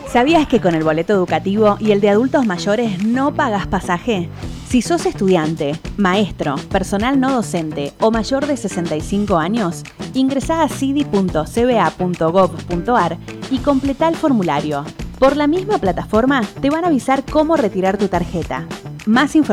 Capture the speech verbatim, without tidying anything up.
¿Sabías que con el boleto educativo y el de adultos mayores no pagas pasaje? Si sos estudiante, maestro, personal no docente o mayor de sesenta y cinco años, ingresá a cidi punto c b a punto gov punto a r y completá el formulario. Por la misma plataforma te van a avisar cómo retirar tu tarjeta. Más información